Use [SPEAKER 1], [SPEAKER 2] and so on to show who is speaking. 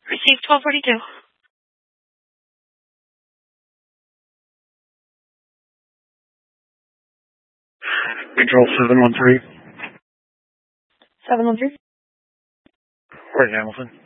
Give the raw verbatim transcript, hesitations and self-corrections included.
[SPEAKER 1] Receive twelve forty-two.
[SPEAKER 2] Control seven one three.
[SPEAKER 1] seven one three.
[SPEAKER 2] Where's Hamilton?